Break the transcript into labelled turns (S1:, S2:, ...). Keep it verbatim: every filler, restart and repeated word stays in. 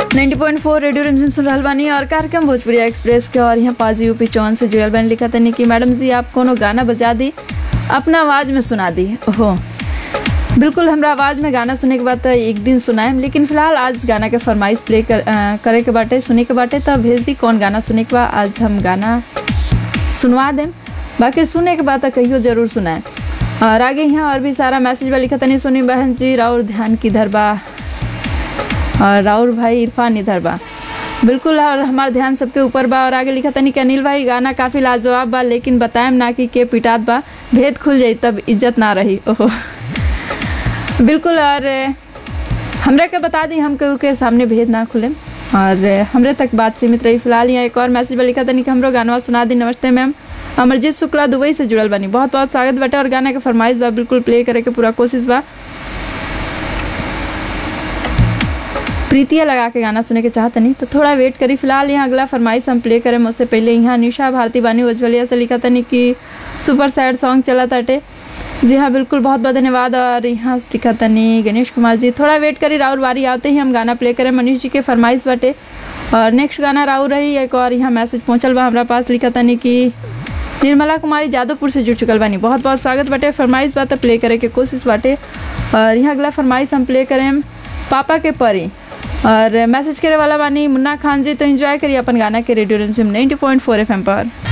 S1: नब्बे पॉइंट चार रेडियो रिमझिम सुन रहल बानी और कार्यक्रम भोजपुरी एक्सप्रेस के। और यहाँ पाजी यूपी चौन से जुड़ल बानी। लिखा तनी कि मैडम जी आप कोनो गाना बजा दी, अपना आवाज़ में सुना दी। ओहो, बिल्कुल हमरा आवाज़ में गाना सुने के बाद तो एक दिन सुनाएम, लेकिन फिलहाल आज गाना के फरमाइश प्ले कर, आ, करे के बाटे, सुने के बाटे तो भेज दी कौन गाना सुने के बाद आज हम गाना सुनवा देम। बाकी सुने के बाद तो कहियो ज़रूर सुनाए। और आगे यहाँ और भी सारा मैसेज बा। लिखा तनी सुनी बहन जी राउर ध्यान किधर बा, और राउर भाई इरफान इधर बा। बिल्कुल, और हमारा ध्यान सबके ऊपर बा। और आगे लिखा तनी कि अनिल भाई गाना काफ़ी लाजवाब बा, लेकिन बताएम ना कि के पिटात बा, भेद खुल जाई तब इज्जत ना रही। ओहो, बिल्कुल, और हमरा के बता दी, हम केहू के सामने भेद ना खुले और हमरे तक बात सीमित रही। फिलहाल यहाँ एक और मैसेज बा। लिखा तनी कि हमरो गानवा सुना दी। नमस्ते मैम, अमरजीत शुक्ला दुबई से जुड़ल बानी, बहुत बहुत स्वागत बाटे। और गाना के फरमाइश बा, बिल्कुल प्ले करे के पूरा कोशिश बा। प्रीतिया लगा के गाना सुने के चाहत नहीं तो थोड़ा वेट करी। फिलहाल यहाँ अगला फरमाइश हम प्ले करें उससे पहले यहाँ निशा भारती बानी उज्ज्वलिया से लिखा तनी कि सुपर सैड सॉन्ग चला ताटे। जी हाँ, बिल्कुल, बहुत बहुत धन्यवाद। और यहाँ लिखा तनी गणेश कुमार जी, थोड़ा वेट करी, राउर वारी आते ही हम गाना प्ले करें। मनीष जी के फरमाइश बाटे और नेक्स्ट गाना राउर रही। एक और यहाँ मैसेज पहुँचल बा हमारा पास। लिखा तनी कि निर्मला कुमारी जादवपुर से जुड़ चुकल बानी, बहुत बहुत स्वागत बाटे। फरमाइश बात प्ले करे के कोशिश बाटे। और यहाँ अगला फरमाइश हम प्ले करें पापा के परी। और मैसेज करे वाला बानी मुन्ना खान जी, तो एंजॉय करिए अपन गाना के रेडियो रिमझिम नब्बे पॉइंट चार एफएम पर।